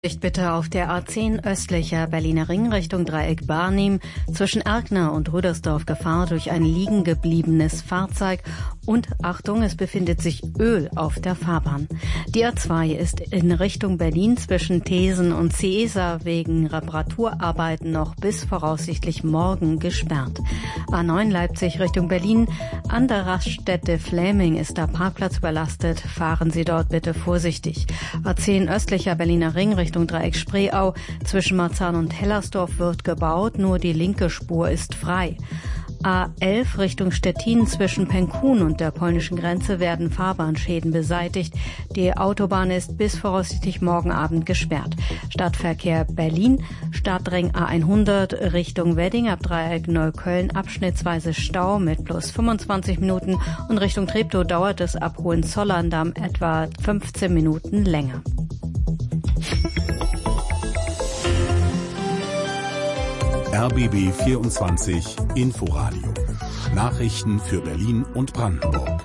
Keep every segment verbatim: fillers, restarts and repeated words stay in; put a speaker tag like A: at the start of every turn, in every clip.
A: Bitte auf der A zehn östlicher Berliner Ring Richtung Dreieck Barnim zwischen Erkner und Rüdersdorf Gefahr durch ein liegen gebliebenes Fahrzeug und Achtung, es befindet sich Öl auf der Fahrbahn. Die A zwei ist in Richtung Berlin zwischen Thesen und Ciesa wegen Reparaturarbeiten noch bis voraussichtlich morgen gesperrt. A neun Leipzig Richtung Berlin, an der Raststätte Fläming ist der Parkplatz überlastet, fahren Sie dort bitte vorsichtig. A zehn östlicher Berliner Ring Richtung Richtung Dreieck Spreeau. Zwischen Marzahn und Hellersdorf wird gebaut, nur die linke Spur ist frei. A elf Richtung Stettin zwischen Penkun und der polnischen Grenze werden Fahrbahnschäden beseitigt. Die Autobahn ist bis voraussichtlich morgen Abend gesperrt. Stadtverkehr Berlin, Stadtring A hundert Richtung Wedding ab Dreieck Neukölln abschnittsweise Stau mit plus fünfundzwanzig Minuten und Richtung Treptow dauert es ab Hohenzollern-Damm etwa fünfzehn Minuten länger.
B: R B B vierundzwanzig Inforadio. Nachrichten für Berlin und Brandenburg.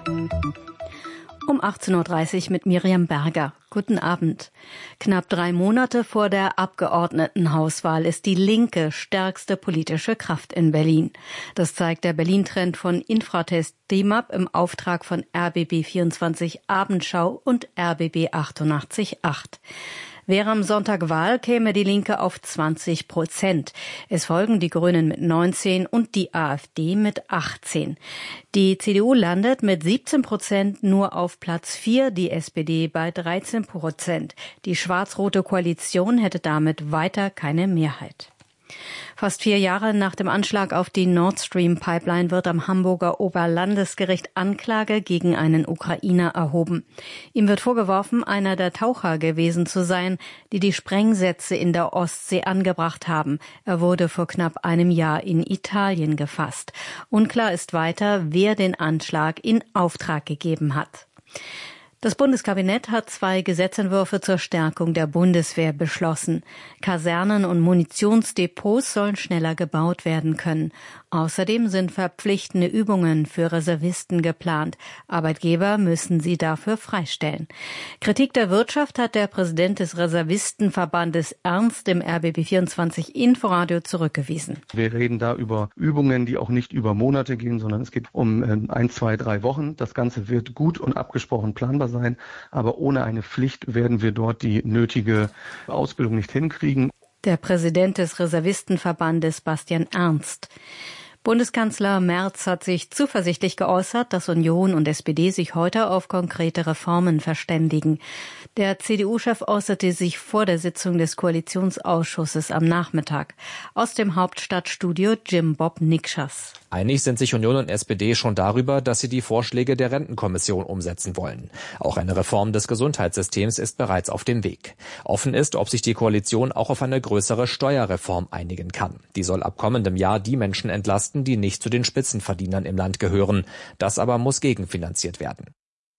A: Um achtzehn Uhr dreißig mit Miriam Berger. Guten Abend. Knapp drei Monate vor der Abgeordnetenhauswahl ist die Linke stärkste politische Kraft in Berlin. Das zeigt der Berlin-Trend von Infratest D I M A P im Auftrag von R B B vierundzwanzig Abendschau und R B B achtundachtzig Komma acht. Wäre am Sonntag Wahl, käme die Linke auf zwanzig Prozent. Es folgen die Grünen mit neunzehn und die AfD mit achtzehn. Die C D U landet mit siebzehn Prozent nur auf Platz vier, die S P D bei dreizehn Prozent. Die schwarz-rote Koalition hätte damit weiter keine Mehrheit. Fast vier Jahre nach dem Anschlag auf die Nord Stream Pipeline wird am Hamburger Oberlandesgericht Anklage gegen einen Ukrainer erhoben. Ihm wird vorgeworfen, einer der Taucher gewesen zu sein, die die Sprengsätze in der Ostsee angebracht haben. Er wurde vor knapp einem Jahr in Italien gefasst. Unklar ist weiter, wer den Anschlag in Auftrag gegeben hat. Das Bundeskabinett hat zwei Gesetzentwürfe zur Stärkung der Bundeswehr beschlossen. Kasernen und Munitionsdepots sollen schneller gebaut werden können. Außerdem sind verpflichtende Übungen für Reservisten geplant. Arbeitgeber müssen sie dafür freistellen. Kritik der Wirtschaft hat der Präsident des Reservistenverbandes Ernst im R B B vierundzwanzig Inforadio zurückgewiesen.
C: Wir reden da über Übungen, die auch nicht über Monate gehen, sondern es geht um ein, zwei, drei Wochen. Das Ganze wird gut und abgesprochen planbar sein, aber ohne eine Pflicht werden wir dort die nötige Ausbildung nicht hinkriegen.
A: Der Präsident des Reservistenverbandes Bastian Ernst. Bundeskanzler Merz hat sich zuversichtlich geäußert, dass Union und S P D sich heute auf konkrete Reformen verständigen. Der C D U-Chef äußerte sich vor der Sitzung des Koalitionsausschusses am Nachmittag. Aus dem Hauptstadtstudio Jim Bob Nikschas.
D: Einig sind sich Union und S P D schon darüber, dass sie die Vorschläge der Rentenkommission umsetzen wollen. Auch eine Reform des Gesundheitssystems ist bereits auf dem Weg. Offen ist, ob sich die Koalition auch auf eine größere Steuerreform einigen kann. Die soll ab kommendem Jahr die Menschen entlasten, die nicht zu den Spitzenverdienern im Land gehören. Das aber muss gegenfinanziert werden.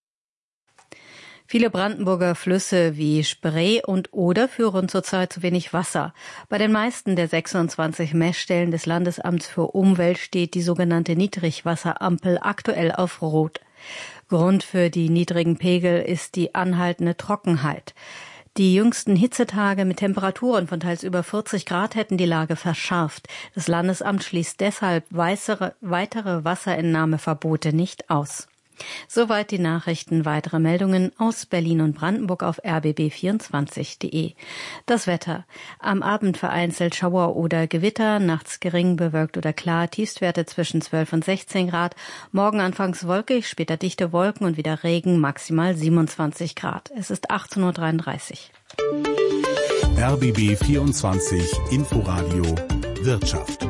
A: Viele Brandenburger Flüsse wie Spree und Oder führen zurzeit zu wenig Wasser. Bei den meisten der sechsundzwanzig Messstellen des Landesamts für Umwelt steht die sogenannte Niedrigwasserampel aktuell auf Rot. Grund für die niedrigen Pegel ist die anhaltende Trockenheit. Die jüngsten Hitzetage mit Temperaturen von teils über vierzig Grad hätten die Lage verschärft. Das Landesamt schließt deshalb weitere, weitere Wasserentnahmeverbote nicht aus. Soweit die Nachrichten. Weitere Meldungen aus Berlin und Brandenburg auf r b b vierundzwanzig punkt d e. Das Wetter. Am Abend vereinzelt Schauer oder Gewitter, nachts gering bewölkt oder klar, Tiefstwerte zwischen zwölf und sechzehn Grad. Morgen anfangs wolkig, später dichte Wolken und wieder Regen, maximal siebenundzwanzig Grad. Es ist achtzehn Uhr dreiunddreißig.
B: R B B vierundzwanzig Inforadio Wirtschaft.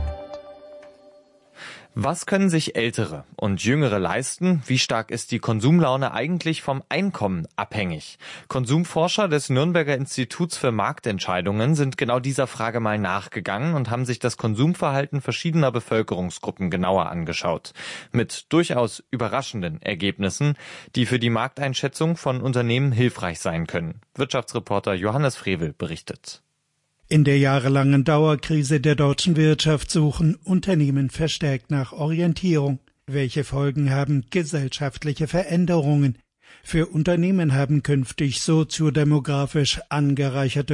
E: Was können sich Ältere und Jüngere leisten? Wie stark ist die Konsumlaune eigentlich vom Einkommen abhängig? Konsumforscher des Nürnberger Instituts für Marktentscheidungen sind genau dieser Frage mal nachgegangen und haben sich das Konsumverhalten verschiedener Bevölkerungsgruppen genauer angeschaut. Mit durchaus überraschenden Ergebnissen, die für die Markteinschätzung von Unternehmen hilfreich sein können. Wirtschaftsreporter Johannes Frevel berichtet.
F: In der jahrelangen Dauerkrise der deutschen Wirtschaft suchen Unternehmen verstärkt nach Orientierung. Welche Folgen haben gesellschaftliche Veränderungen? Für Unternehmen haben künftig soziodemografisch angereicherte